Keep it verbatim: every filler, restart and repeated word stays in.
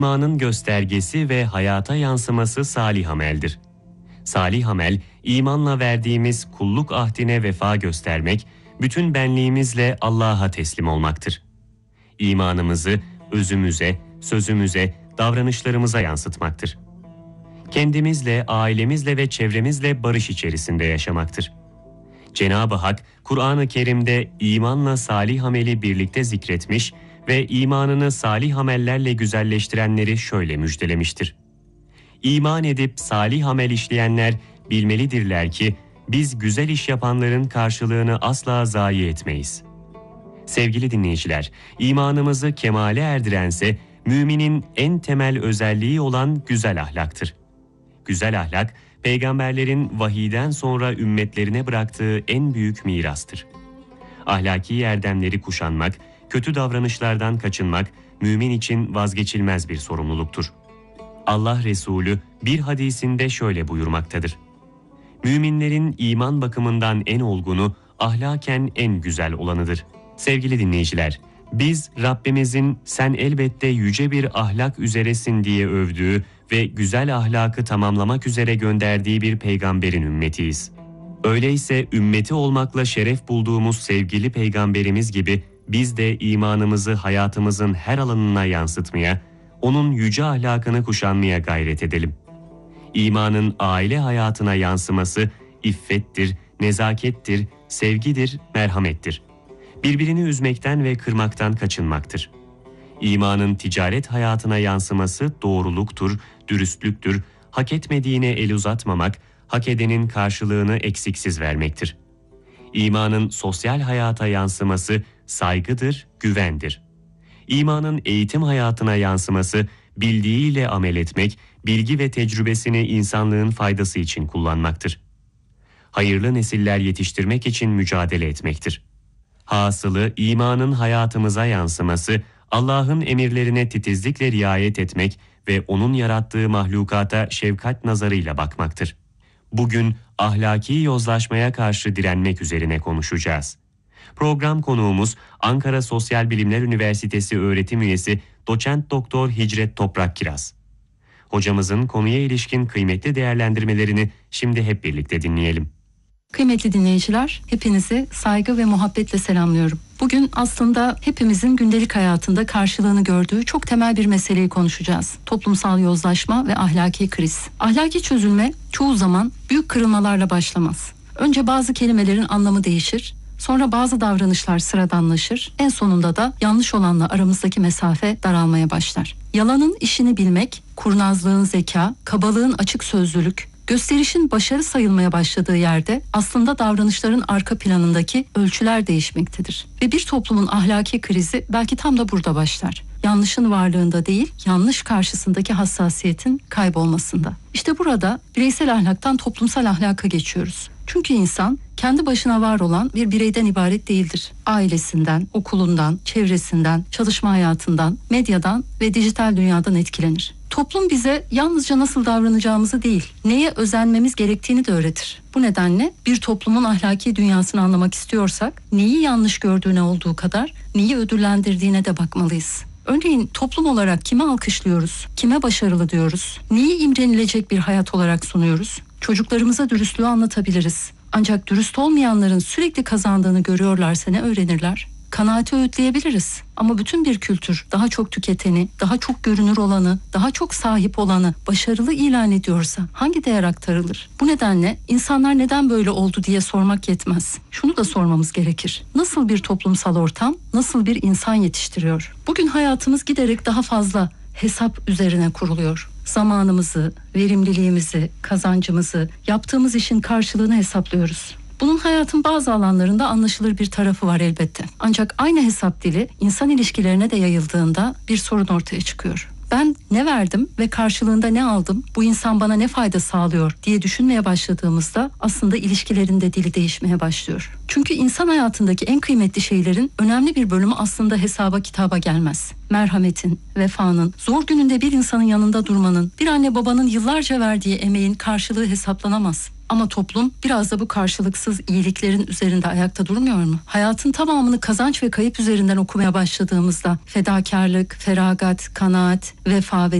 İmanın göstergesi ve hayata yansıması salih ameldir. Salih amel, imanla verdiğimiz kulluk ahdine vefa göstermek, bütün benliğimizle Allah'a teslim olmaktır. İmanımızı özümüze, sözümüze, davranışlarımıza yansıtmaktır. Kendimizle, ailemizle ve çevremizle barış içerisinde yaşamaktır. Cenab-ı Hak, Kur'an-ı Kerim'de imanla salih ameli birlikte zikretmiş ve imanını salih amellerle güzelleştirenleri şöyle müjdelemiştir. İman edip salih amel işleyenler bilmelidirler ki biz güzel iş yapanların karşılığını asla zayi etmeyiz. Sevgili dinleyiciler, imanımızı kemale erdirense müminin en temel özelliği olan güzel ahlaktır. Güzel ahlak, peygamberlerin vahiyden sonra ümmetlerine bıraktığı en büyük mirastır. Ahlaki erdemleri kuşanmak, kötü davranışlardan kaçınmak mümin için vazgeçilmez bir sorumluluktur. Allah Resulü bir hadisinde şöyle buyurmaktadır. Müminlerin iman bakımından en olgunu, ahlaken en güzel olanıdır. Sevgili dinleyiciler, biz Rabbimizin sen elbette yüce bir ahlak üzeresin diye övdüğü ve güzel ahlakı tamamlamak üzere gönderdiği bir peygamberin ümmetiyiz. Öyleyse ümmeti olmakla şeref bulduğumuz sevgili peygamberimiz gibi biz de imanımızı hayatımızın her alanına yansıtmaya, onun yüce ahlakını kuşanmaya gayret edelim. İmanın aile hayatına yansıması iffettir, nezakettir, sevgidir, merhamettir. Birbirini üzmekten ve kırmaktan kaçınmaktır. İmanın ticaret hayatına yansıması doğruluktur, dürüstlüktür, hak etmediğine el uzatmamak, hak edenin karşılığını eksiksiz vermektir. İmanın sosyal hayata yansıması saygıdır, güvendir. İmanın eğitim hayatına yansıması bildiğiyle amel etmek, bilgi ve tecrübesini insanlığın faydası için kullanmaktır. Hayırlı nesiller yetiştirmek için mücadele etmektir. Hasılı imanın hayatımıza yansıması, Allah'ın emirlerine titizlikle riayet etmek ve onun yarattığı mahlukata şefkat nazarıyla bakmaktır. Bugün ahlaki yozlaşmaya karşı direnmek üzerine konuşacağız. Program konuğumuz Ankara Sosyal Bilimler Üniversitesi öğretim üyesi Doçent Doktor Hicret Toprak Kiraz. Hocamızın konuya ilişkin kıymetli değerlendirmelerini şimdi hep birlikte dinleyelim. Kıymetli dinleyiciler, hepinizi saygı ve muhabbetle selamlıyorum. Bugün aslında hepimizin gündelik hayatında karşılığını gördüğü çok temel bir meseleyi konuşacağız. Toplumsal yozlaşma ve ahlaki kriz. Ahlaki çözülme çoğu zaman büyük kırılmalarla başlamaz. Önce bazı kelimelerin anlamı değişir, sonra bazı davranışlar sıradanlaşır, en sonunda da yanlış olanla aramızdaki mesafe daralmaya başlar. Yalanın işini bilmek, kurnazlığın zeka, kabalığın açık sözlülük, gösterişin başarı sayılmaya başladığı yerde aslında davranışların arka planındaki ölçüler değişmektedir. Ve bir toplumun ahlaki krizi belki tam da burada başlar. Yanlışın varlığında değil, yanlış karşısındaki hassasiyetin kaybolmasında. İşte burada bireysel ahlaktan toplumsal ahlaka geçiyoruz. Çünkü insan kendi başına var olan bir bireyden ibaret değildir. Ailesinden, okulundan, çevresinden, çalışma hayatından, medyadan ve dijital dünyadan etkilenir. Toplum bize yalnızca nasıl davranacağımızı değil, neye özenmemiz gerektiğini de öğretir. Bu nedenle bir toplumun ahlaki dünyasını anlamak istiyorsak, neyi yanlış gördüğüne olduğu kadar neyi ödüllendirdiğine de bakmalıyız. Örneğin toplum olarak kime alkışlıyoruz, kime başarılı diyoruz, neyi imrenilecek bir hayat olarak sunuyoruz? Çocuklarımıza dürüstlüğü anlatabiliriz. Ancak dürüst olmayanların sürekli kazandığını görüyorlarsa ne öğrenirler? Kanaati öğütleyebiliriz. Ama bütün bir kültür daha çok tüketeni, daha çok görünür olanı, daha çok sahip olanı başarılı ilan ediyorsa hangi değer aktarılır? Bu nedenle insanlar neden böyle oldu diye sormak yetmez. Şunu da sormamız gerekir. Nasıl bir toplumsal ortam, nasıl bir insan yetiştiriyor? Bugün hayatımız giderek daha fazla hesap üzerine kuruluyor. Zamanımızı, verimliliğimizi, kazancımızı, yaptığımız işin karşılığını hesaplıyoruz. Bunun hayatın bazı alanlarında anlaşılır bir tarafı var elbette. Ancak aynı hesap dili insan ilişkilerine de yayıldığında bir sorun ortaya çıkıyor. Ben ne verdim ve karşılığında ne aldım, bu insan bana ne fayda sağlıyor diye düşünmeye başladığımızda aslında ilişkilerin de dili değişmeye başlıyor. Çünkü insan hayatındaki en kıymetli şeylerin önemli bir bölümü aslında hesaba kitaba gelmez. Merhametin, vefanın, zor gününde bir insanın yanında durmanın, bir anne babanın yıllarca verdiği emeğin karşılığı hesaplanamaz. Ama toplum biraz da bu karşılıksız iyiliklerin üzerinde ayakta durmuyor mu? Hayatın tamamını kazanç ve kayıp üzerinden okumaya başladığımızda fedakarlık, feragat, kanaat, vefa ve